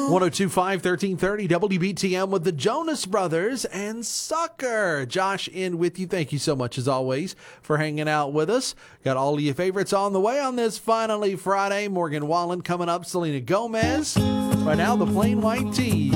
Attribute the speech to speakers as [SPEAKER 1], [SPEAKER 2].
[SPEAKER 1] 1025 1330 WBTM with the Jonas Brothers and Sucker. Josh in with you. Thank you so much, as always, for hanging out with us. Got all of your favorites on the way on this Finally Friday. Morgan Wallen coming up, Selena Gomez. Right now, the Plain White T's.